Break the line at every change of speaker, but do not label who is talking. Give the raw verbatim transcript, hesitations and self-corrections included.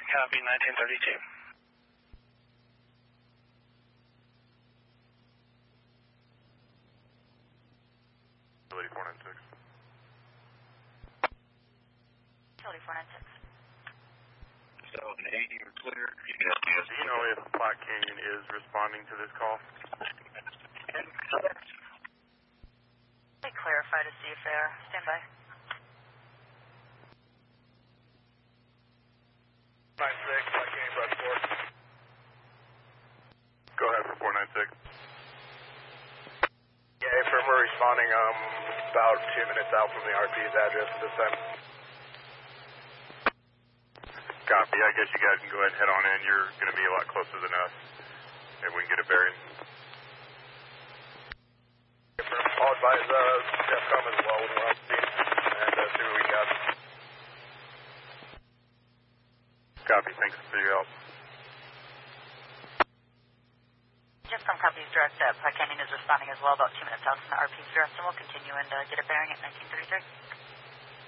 Copy, nineteen thirty-two.
Utility four nine six.
Utility four nine six.
seven eight, you're clear.
Do you know if Platte Canyon is responding to this call?
They clarify to see if they're stand by.
nine six, Platte Canyon, Brad Ford. Go ahead for four nine six.
Yeah, affirm, we're responding um, about two minutes out from the R P's address at this time.
Copy. I guess you guys can go ahead and head on in. You're going to be a lot closer than us. If we can get a bearing.
I'll advise uh, Jeff come as well when we're on scene and uh, see what we got.
Copy. Thanks for your help.
Jeff from copies direct that Platte Canyon is responding as well about two minutes out from the R P's address, and we'll continue and uh, get a bearing at nineteen thirty-three.